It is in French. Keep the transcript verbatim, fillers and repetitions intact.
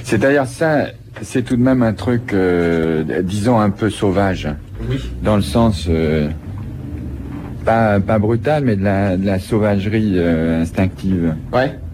C'est d'ailleurs ça, c'est tout de même un truc, euh, disons, un peu sauvage. Oui. Dans le sens, euh, pas, pas brutal, mais de la, de la sauvagerie euh, instinctive. Ouais.